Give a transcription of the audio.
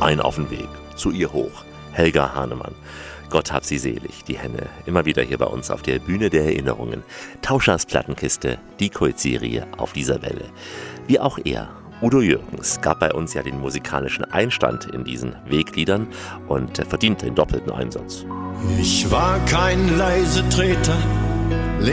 Ein auf den Weg, zu ihr hoch, Helga Hahnemann. Gott hab sie selig, die Henne. Immer wieder hier bei uns auf der Bühne der Erinnerungen. Tauschers Plattenkiste, die Kultserie auf dieser Welle. Wie auch er, Udo Jürgens, gab bei uns ja den musikalischen Einstand in diesen Wegliedern und verdiente den doppelten Einsatz. Ich war kein Leisetreter,